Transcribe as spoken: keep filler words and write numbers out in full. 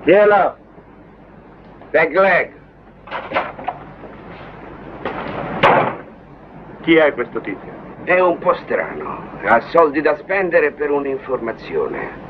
Chi è là? Pegleg. Chi è questo tizio? È un po' strano. Ha soldi da spendere per un'informazione.